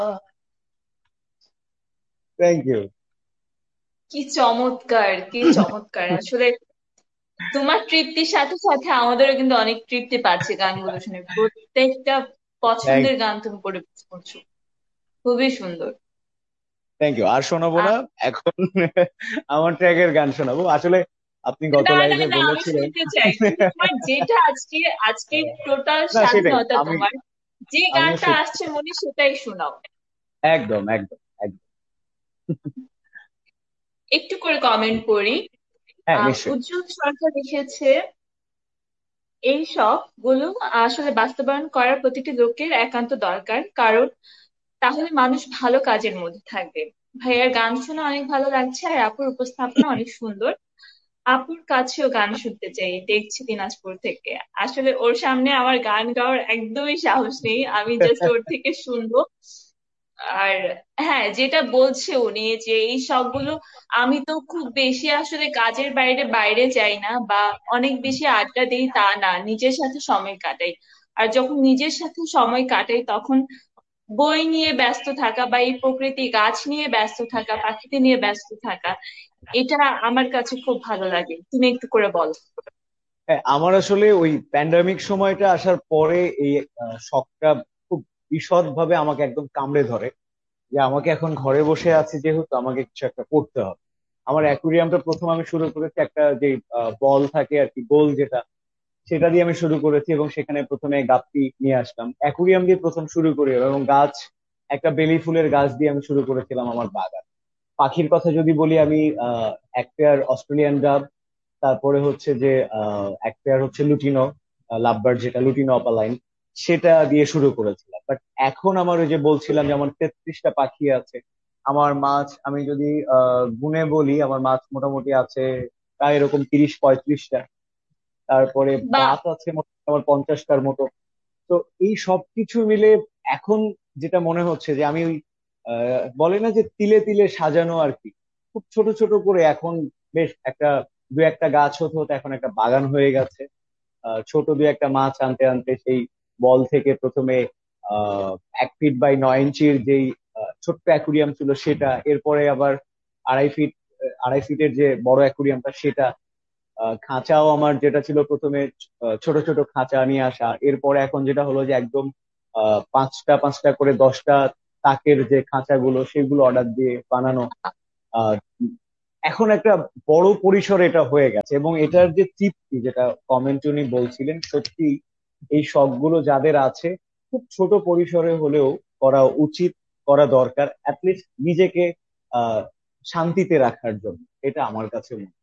Thank you. কি চমৎকার, কি চমৎকার আসলে। তোমার তৃপ্তির সাথে সাথে আমাদেরও কিন্তু অনেক তৃপ্তি পাচ্ছে গানগুলো শুনে। প্রত্যেকটা থ্যাংক পছন্দের গান তুমি পরিবেশন করছো, খুবই সুন্দর। Thank you. আর শোনাবো আহ, না এখন। আমার ট্র্যাকের গান শোনাবো আসলে। আপনি গত না না লাইভে না, আমি বলেছিলেন। শুনতে চাই, কিন্তু তোমার যেটা আজকে, আজকে টোটাল না, সেটাই স্বাধীনতা আমি তোমার, যে আমিও গানটা সেটাই। আসছে মনে সেটাই শোনাও। একদম একদম একদম। একটু করে কমেন্ট করি। হ্যাঁ, নিশ্চয়ই। উজ্জ্বল সরকার লিখেছে, এই সব গুলো আসলে বাস্তবায়ন করার প্রতিটি লোকের একান্ত দরকার, কারণ তাহলে মানুষ ভালো কাজের মধ্যে থাকবে। ভাইয়ার গান শুনে অনেক ভালো লাগছে, আর আপুর উপস্থাপনা অনেক সুন্দর। আপুর কাছেও গান শুনতে চাই, দেখছি দিনাজপুর থেকে। আসলে ওর সামনে আমার গান গাওয়ার একদমই সাহস নেই, আমি জাস্ট ওর থেকে শুনবো। আর হ্যাঁ, যেটা বলছে উনি যে এই সবগুলো, আমি তো খুব বেশি আসলে কাজের বাইরে বাইরে যাই না, বা অনেক বেশি আড্ডা দিই তা না, নিজের সাথে সময় কাটাই। আর যখন নিজের সাথে সময় কাটাই তখন বই নিয়ে ব্যস্ত থাকা, বা এই প্রকৃতি গাছ নিয়ে ব্যস্ত থাকা, পাখিতে নিয়ে ব্যস্ত থাকা, এটা আমার কাছে খুব ভালো লাগে। তুমি একটু করে বলো। হ্যাঁ, আমার আসলে ওই প্যান্ডামিক সময়টা আসার পরে এই শখটা খুব বিশদ ভাবে আমাকে একদম কামড়ে ধরে, যে আমাকে এখন ঘরে বসে আছি যেহেতু আমাকে কিছু একটা করতে হবে। আমার অ্যাকুরিয়ামটা প্রথম আমি শুরু করেছি একটা যে বল থাকে আর কি, গোল যেটা, সেটা দিয়ে আমি শুরু করেছি এবং সেখানে প্রথমে গাপ্পি নিয়ে আসলাম, অ্যাকুরিয়াম দিয়ে প্রথম শুরু করি এবং গাছ, একটা বেলি ফুলের গাছ দিয়ে আমি শুরু করেছিলাম আমার বাগান। পাখির কথা যদি বলি, আমি এক পেয়ার অস্ট্রেলিয়ান ডাব, তারপরে হচ্ছে যে এক পেয়ার হচ্ছে লুটিনো লাভবার্ড, যেটা লুটিনো অপালাইন, সেটা দিয়ে শুরু করেছিলাম। বাট এখন আমার ওই যে বলছিলাম যে আমার 33টা পাখি আছে। আমার মাছ আমি যদি গুণে বলি, আমার মাছ মোটামুটি আছে প্রায় এরকম 30-35টা। তারপরে বা গাছ আছে মোটামুটি আমার 50টার মতো। তো এই সব কিছু মিলে এখন যেটা মনে হচ্ছে যে আমি ওই বলে না যে তিলে তিলে সাজানো আর কি, খুব ছোট ছোট করে এখন বেশ একটা দু একটা গাছ হতে হতে এখন একটা বাগান হয়ে গেছে। ছোট দু একটা মাছ আনতে আনতে সেই বল থেকে প্রথমে 1 ফিট বাই 9 ইঞ্চির যেই ছোট্ট অ্যাকুরিয়াম ছিল সেটা, এরপরে আবার 2.5 ফিট, 2.5 ফিটের যে বড় অ্যাকুরিয়ামটা সেটা, খাঁচাও আমার যেটা ছিল প্রথমে ছোট ছোট খাঁচা নিয়ে আসা, এরপরে এখন যেটা হলো যে একদম 5টা 5টা করে 10টা তাকের যে খাঁচাগুলো সেগুলো অর্ডার দিয়ে বানানো। আহ, এখন একটা বড় পরিসরে এটা হয়ে গেছে এবং এটার যে তৃপ্তি, যেটা কমেন্ট উনি বলছিলেন, সত্যি এই শখগুলো যাদের আছে খুব ছোট পরিসরে হলেও করা উচিত, করা দরকার, অ্যাটলিস্ট নিজেকে আহ শান্তিতে রাখার জন্য। এটা আমার কাছে মনে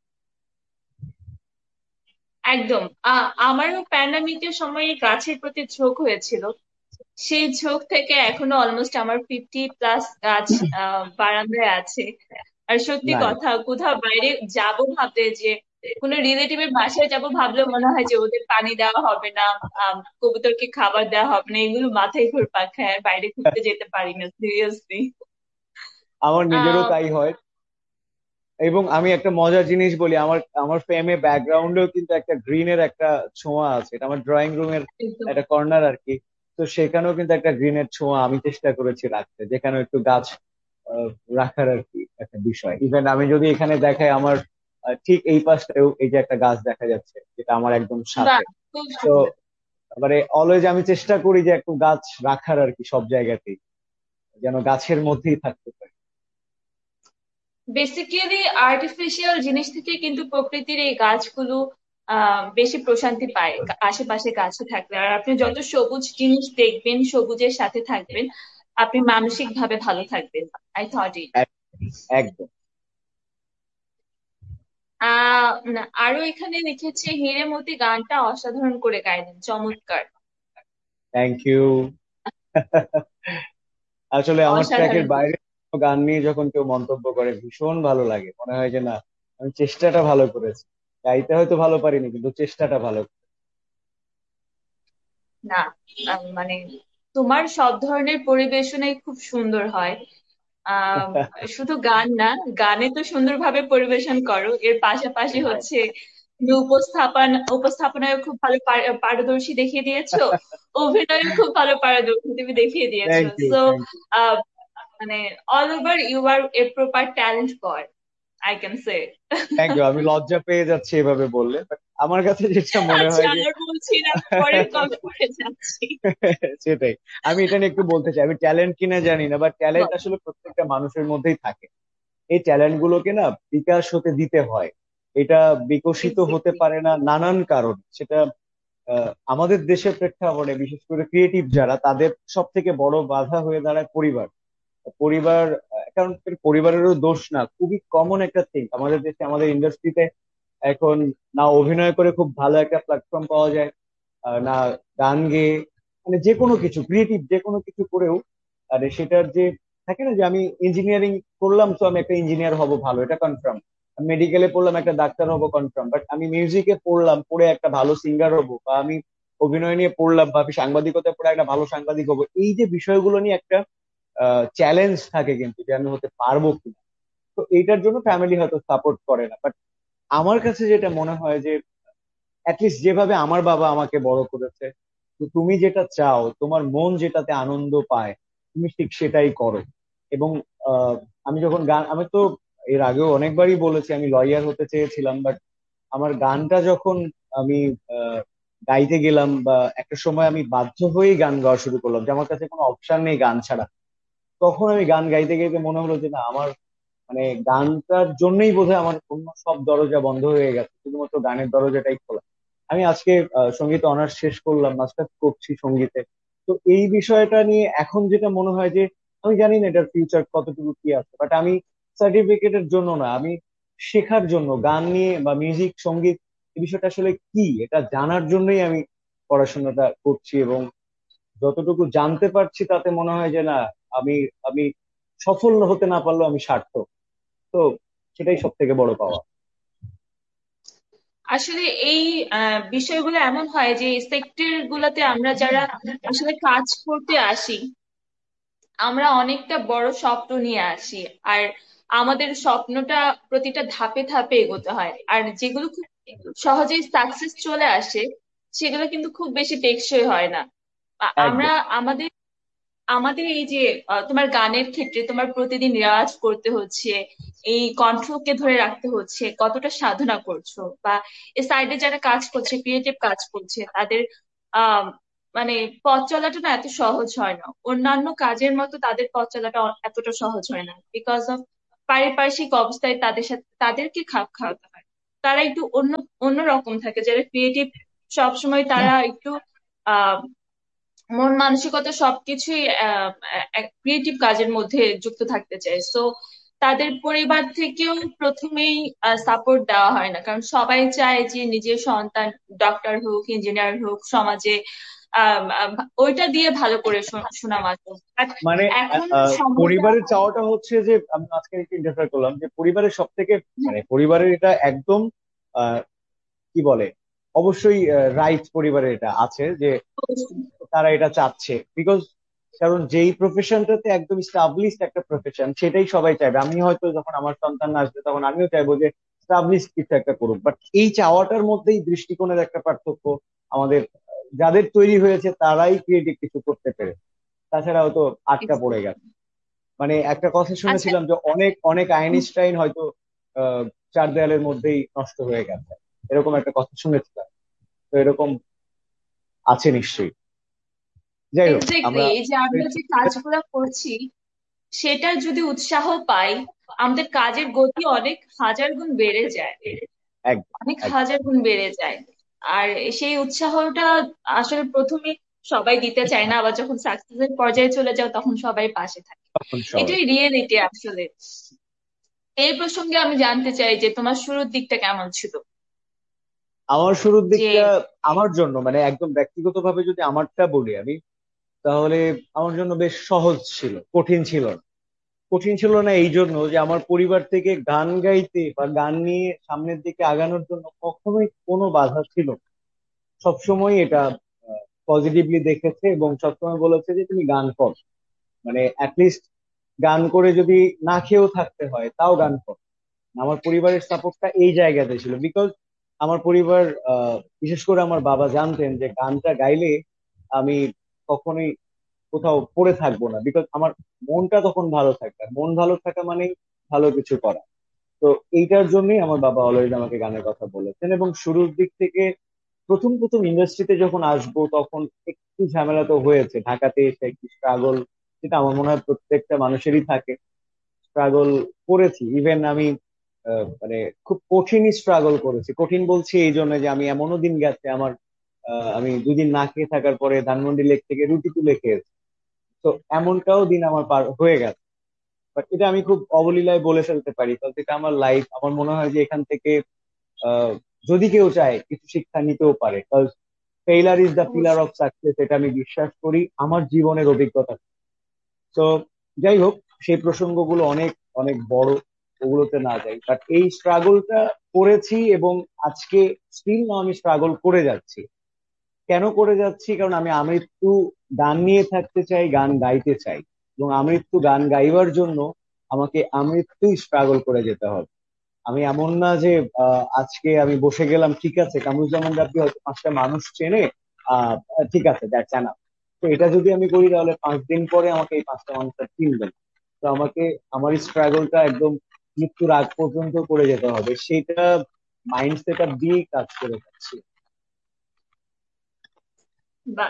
একদম, আমারও প্যান্ডামিকের সময় গাছের প্রতি ঝোঁক হয়েছিল। সেই ঝোঁক থেকে এখনো অলমোস্ট আমার 50+ গাছ বারান্দায় আছে। আর সত্যি নাই। কথা, কোথাও বাইরে যাব ভাবলে, যে কোনো রিলেটিভের বাসায় যাব ভাবলে মনে হয় যে ওদের পানি দেওয়া হবে না, কবুতরকে খাবার দেওয়া হবে না, এগুলো মাথায় ঘুরপাক খায়, আর বাইরে ঘুরতে যেতে পারি না সিরিয়াসলি। আমার নিজেরও আহ তাই হয়। এবং আমি একটা মজার জিনিস বলি, আমার আমার ফ্রেমে ব্যাকগ্রাউন্ডেও কিন্তু একটা গ্রিনের একটা ছোঁয়া আছে, এটা আমার ড্রয়িং রুমের একদম। একটা কর্নার আর কি। তো সেখানেও কিন্তু একটা গ্রিনের ছোঁয়া আমি চেষ্টা করেছি রাখতে, যেখানে একটু গাছ আহ, রাখার আর কি একটা বিষয়। ইভেন আমি যদি এখানে দেখাই আমার ঠিক এই পাশটাও এই যে একটা গাছ দেখা যাচ্ছে, যেটা আমার একদম বাহ, সাথে। খুব তো সুন্দর। মানে অলওয়েজ আমি চেষ্টা করি যে একটু গাছ রাখার আর কি সব জায়গাতেই, যেন গাছের মধ্যেই থাকতে পারি। বেসিক্যালি আর্টিফিশিয়াল জিনিস থেকে কিন্তু প্রকৃতির এই গাছগুলো বেশি প্রশান্তি পায় আশেপাশে গাছে থাকলে। আর আপনি যত সবুজ জিনিস দেখবেন, সবুজের সাথে থাকবেন, আপনি মানসিক ভাবে ভালো থাকবেন। I thought it. এক- একদম। না, আরো এখানে লিখেছে, হিরেমতি গানটা অসাধারণ করে গাইলেন, চমৎকার। Thank you. আসলে আমার ট্র্যাকের অসাধারণ। বাইরে কোনো গান নিয়ে যখন কেউ মন্তব্য করে ভীষণ ভালো লাগে, মনে হয় যে না, আমি চেষ্টাটা ভালো করেছি। গাইতে হয়তো ভালো পারিনি কিন্তু চেষ্টাটা ভালো। না, মানে তোমার সব ধরনের পরিবেশনাই খুব সুন্দর হয়। আহ শুধু গান না, গানে তো সুন্দরভাবে পরিবেশন করো, এর পাশাপাশি হচ্ছে তুমি উপস্থাপনায় খুব ভালো পারদর্শী দেখিয়ে দিয়েছো, অভিনয়ে খুব ভালো পারদর্শী তুমি দেখিয়ে দিয়েছো। Thank you, so thank you. মানে all over you R a proper talent boy, I can say. Thank you, আমি লজ্জা পেয়ে যাচ্ছি এভাবে বললে, বাট আমার কাছে যেটা মনে আচ্ছা, হয় যে আর বলছি না, পরের টপিকে যাচ্ছি। সেটাই, আমি এটা নিয়ে একটু বলতে চাই। আমি ট্যালেন্ট কিনা জানি না, বাট ট্যালেন্ট আসলে প্রত্যেকটা মানুষের মধ্যেই থাকে। এই ট্যালেন্ট গুলোকে না বিকাশ হতে দিতে হয়। এটা বিকশিত হতে এক্স্যাক্টলি। পারে না নানান কারণ। সেটা আমাদের দেশের প্রেক্ষাপটে বিশেষ করে ক্রিয়েটিভ যারা, তাদের সব থেকে বড় বাধা হয়ে দাঁড়ায় পরিবার। পরিবার, কারণ পরিবারেরও দোষ না, খুবই কমন একটা থিং আমাদের দেশে, আমাদের ইন্ডাস্ট্রিতে এখন। না অভিনয় করে খুব ভালো একটা প্ল্যাটফর্ম পাওয়া যায়, না গান গেয়ে, মানে যে কোনো কিছু ক্রিয়েটিভ যে কোনো কিছু করেও, আর সেটার যে থাকে না যে আমি ইঞ্জিনিয়ারিং করলাম তো আমি একটা ইঞ্জিনিয়ার হব ভালো, এটা কনফার্ম। মেডিকেলে পড়লাম একটা ডাক্তার হব কনফার্ম, বাট আমি মিউজিকে পড়লাম পড়ে একটা ভালো সিঙ্গার হব, বা আমি অভিনয় নিয়ে পড়লাম বা আমি সাংবাদিকতা পড়ে একটা ভালো সাংবাদিক হব, এই যে বিষয়গুলো নিয়ে একটা চ্যালেঞ্জ থাকে কিন্তু, যে আমি হতে পারবো কিনা। তো এইটার জন্য ফ্যামিলি হয়তো সাপোর্ট করে না, বাট আমার কাছে যেটা মনে হয় যে অ্যাটলিস্ট যেভাবে আমার বাবা আমাকে বড় করেছে, তো তুমি যেটা চাও, তোমার মন যেটাতে আনন্দ পায়, তুমি ঠিক সেটাই করো। এবং আহ, আমি যখন গান, আমি তো এর আগেও অনেকবারই বলেছি আমি লয়ার হতে চেয়েছিলাম, বাট আমার গানটা যখন আমি আহ, গাইতে গেলাম, বা একটা সময় আমি বাধ্য হয়েই গান গাওয়া শুরু করলাম, যে আমার কাছে কোনো অপশন নেই গান ছাড়া, তখন আমি গান গাইতে গাইতে মনে হলো যে না, আমার মানে গানটার জন্যই বোধহয় আমার অন্য সব দরজা বন্ধ হয়ে গেছে, শুধুমাত্র গানের দরজাটাই খোলা। আমি আজকে সঙ্গীতে অনার্স শেষ করলাম, মাস্টার্স করছি সঙ্গীতে। তো এই বিষয়টা নিয়ে এখন যেটা মনে হয় যে আমি জানি না এটার ফিউচার কতটুকু কি আছে, বাট আমি সার্টিফিকেটের জন্য না, আমি শেখার জন্য গান নিয়ে বা মিউজিক সঙ্গীত এই বিষয়টা আসলে কি এটা জানার জন্যই আমি পড়াশোনাটা করছি। এবং যতটুকু জানতে পারছি তাতে মনে হয় যে না, আমি আমি সফল হতে না পারলেও আমি সার্থক। তো সেটাই সব থেকে বড় পাওয়া। আসলে এই বিষয়গুলো এমন হয় যে সেক্টর গুলাতে আমরা যারা আসলে কাজ করতে আসি, আমরা অনেকটা বড় স্বপ্ন নিয়ে আসি। আর আমাদের স্বপ্নটা প্রতিটা ধাপে ধাপে এগোতে হয়, আর যেগুলো খুব সহজেই সাকসেস চলে আসে সেগুলো কিন্তু খুব বেশি টেকসই হয় না। আমরা একদম। আমাদের আমাদের এই যে তোমার গানের ক্ষেত্রে তোমার প্রতিদিন রেওয়াজ করতে হচ্ছে, এই কণ্ঠকে ধরে রাখতে হচ্ছে, কতটা সাধনা করছো, বা এই সাইডে যারা কাজ করছে, ক্রিয়েটিভ কাজ করছে, তাদের আহ মানে পথ চলাটা না এত সহজ হয় না। অন্যান্য কাজের মতো তাদের পথ চলাটা এতটা সহজ হয় না, বিকজ অফ পারিপার্শ্বিক অবস্থায় তাদের সাথে তাদেরকে খাপ খাওয়াতে হয়। তারা একটু অন্য রকম থাকে, যারা ক্রিয়েটিভ সবসময় তারা একটু মন মানসিকতা সবকিছুই ক্রিয়েটিভ কাজের মধ্যে যুক্ত থাকতে চায়। সো তাদের পরিবার থেকেও প্রথমেই সাপোর্ট দেওয়া হয় না, কারণ সবাই চায় যে নিজের সন্তান ডক্টর হোক, ইঞ্জিনিয়ার হোক, সমাজে ওইটা দিয়ে ভালো করে সুনাম আসুক। But মানে এখন সময়টা পরিবারের চাওয়াটা হচ্ছে যে, আমি আজকে একটু ইন্টারফেয়ার করলাম, যে পরিবারের সব থেকে মানে পরিবারের এটা একদম আহ, কি বলে, অবশ্যই রাইট, পরিবারের এটা আছে যে তারা এটা চাচ্ছে, বিকজ কারণ যেই প্রফেশনটাতে একদম স্টাবলিশড একটা প্রফেশন, সেটাই সবাই চাইবে। আমি হয়তো যখন আমার সন্তান আসবে তখন আমিও চাইবো যে স্টাবলিশড কিছু একটা করুক, বাট এই চাওয়াটার মধ্যেই দৃষ্টিকোণের একটা পার্থক্য আমাদের। যাদের তৈরি হয়েছে তারাই ক্রিয়েটিভ কিছু করতে পেরে, তাছাড়া হয়তো আটকা পড়ে গেছে। মানে একটা কথা আচ্ছা, শুনেছিলাম যে অনেক অনেক আইনস্টাইন হয়তো আহ, চার দেয়ালের মধ্যেই নষ্ট হয়ে গেছে, এরকম একটা কথা শুনেছিলাম। তো এরকম আছে নিশ্চয়ই। যাই হোক, এক্স্যাক্টলি, আমরা এই যে আমরা যে কাজগুলো করছি সেটার যদি উৎসাহ পাই, আমাদের কাজের গতি অনেক হাজার গুণ বেড়ে যায়, একদম অনেক একদম হাজার গুণ বেড়ে যায়। আর সেই উৎসাহটা আসলে প্রথমে সবাই দিতে চায় না, আবার যখন সাকসেসের পর্যায়ে চলে যাও তখন সবাই পাশে থাকে। তখন সবাই। এটাই রিয়েলিটি আসলে। এই প্রসঙ্গে আমি জানতে চাই যে তোমার শুরুর দিকটা কেমন ছিল? আমার শুরুর যে দিকটা, আমার জন্য মানে একদম ব্যক্তিগতভাবে যদি আমারটা বলি আমি, তাহলে আমার জন্য বেশ সহজ ছিল, কঠিন ছিল না। কঠিন ছিল না এই জন্য যে আমার পরিবার থেকে গান গাইতে বা গান নিয়ে সামনের দিকে আগানোর জন্য কখনোই কোনো বাধা ছিল না। সবসময় এটা পজিটিভলি দেখেছে এবং সবসময় বলেছে যে তুমি গান কর, মানে অ্যাটলিস্ট গান করে যদি না খেয়েও থাকতে হয় তাও গান কর। আমার পরিবারের সাপোর্টটা এই জায়গাতে ছিল, বিকজ আমার পরিবার, বিশেষ করে আমার বাবা জানতেন যে গানটা গাইলে আমি কখনোই কোথাও পড়ে থাকবো না, বিকজ আমার মনটা তখন ভালো থাকে, আর মন ভালো থাকা মানেই ভালো কিছু করা। তো এইটার জন্যই আমার বাবা অলওয়েজ আমাকে গানের কথা বলেছেন। এবং শুরুর দিক থেকে প্রথম প্রথম ইন্ডাস্ট্রিতে যখন আসবো তখন একটু ঝামেলা তো হয়েছে, ঢাকাতে এসে একটু স্ট্রাগল, যেটা আমার মনে হয় প্রত্যেকটা মানুষেরই থাকে। স্ট্রাগল করেছি, ইভেন আমি মানে খুব কঠিনই স্ট্রাগল করেছি। কঠিন বলছি এই জন্য যে আমি এমনও দিন গেছে আমার, আমি 2 দিন না খেয়ে থাকার পরে ধানমন্ডি লেক থেকে রুটি তুলে খেয়েছি। তো এমনটাও দিন আমার পার হয়ে গেছে। বাট এটা আমি খুব অবলীলায় বলে ফেলতে পারি, কারণ এটা আমার লাইফ। আমার মনে হয় যে এখান থেকে আহ, যদি কেউ চায় কিছু শিক্ষা নিতেও পারে, কারণ ফেইলার ইজ দ্য পিলার অবশ্যই। অফ সাকসেস, এটা আমি বিশ্বাস করি আমার জীবনের অভিজ্ঞতা। তো যাই হোক, সেই প্রসঙ্গগুলো অনেক অনেক বড়, ওগুলোতে না যাই। বাট এই স্ট্রাগলটা করেছি, এবং আজকে স্টিল না আমি স্ট্রাগল করে যাচ্ছি। কেন করে যাচ্ছি? কারণ আমি আমৃত্যু গান নিয়ে থাকতে চাই, গান গাইতে চাই, এবং আমৃত্যু গান গাইবার জন্য আমাকে আমৃত্যুই স্ট্রাগল করে যেতে হবে। আমি এমন না যে আজকে আমি বসে গেলাম, ঠিক আছে কামরুজ্জামান রাব্বি হয়তো 5টা মানুষ চেনে, আহ ঠিক আছে দ্যাটস এনাফ। তো এটা যদি আমি করি তাহলে 5 দিন পরে আমাকে এই 5টা মানুষ আর চিনবে না। তো আমাকে আমার স্ট্রাগলটা একদম মৃত্যুর আগ পর্যন্ত করে যেতে হবে, সেটা মাইন্ড সেট আপ দিয়েই কাজ করে যাচ্ছি। বা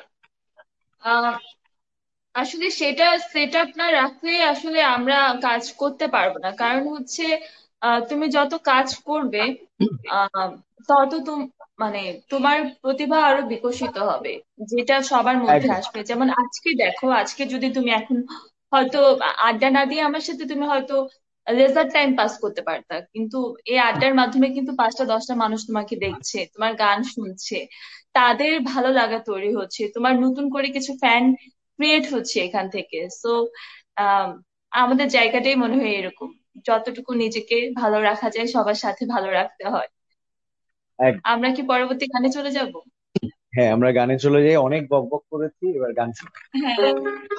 আসলে সেটা সেট আপ না রাখলে আসলে আমরা কাজ করতে পারবো না। কারণ হচ্ছে তুমি যত কাজ করবে আহ তত মানে তোমার প্রতিভা আরো বিকশিত হবে, যেটা সবার মধ্যে একদম। আসবে। যেমন আজকে দেখো, আজকে যদি তুমি এখন হয়তো আড্ডা না দিয়ে আমার সাথে তুমি হয়তো লেজার টাইম পাস করতে পারতা, কিন্তু এই আড্ডার মাধ্যমে কিন্তু 5টা 10টা মানুষ তোমাকে দেখছে, তোমার গান শুনছে, তাদের ভালো লাগা তৈরি হচ্ছে, তোমার নতুন করে কিছু ফ্যান ক্রিয়েট হচ্ছে এখান থেকে। সো আমাদের জায়গাটাই মনে হয় এরকম, যতটুকু নিজেকে ভালো রাখা যায় সবার সাথে ভালো রাখতে হয়। এক- আমরা কি পরবর্তী গানে চলে যাব? হ্যাঁ, আমরা গানে চলে যাই, অনেক বক বক করেছি, এবার গান শুনি। হ্যাঁ।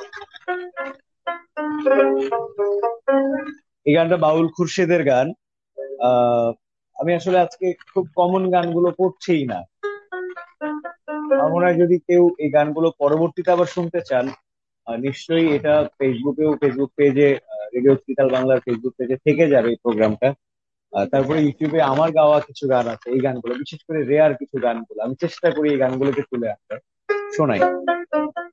এই গানটা বাউল খুরশেদের গান। আহ আমি আসলে আজকে খুব কমন গানগুলো করছিই না। আমার মনে হয় যদি কেউ এই গানগুলো পরবর্তীতে আবার শুনতে চান, নিশ্চয়ই এটা ফেসবুকেও, ফেসবুক পেজে, রেডিও হসপিটাল বাংলার ফেসবুক পেজে থেকে যাবে এই প্রোগ্রামটা। তারপরে ইউটিউবে আমার গাওয়া কিছু গান আছে, এই গানগুলো বিশেষ করে রেয়ার কিছু গানগুলো আমি চেষ্টা করি এই গানগুলোকে তুলে আনতে, শোনাই।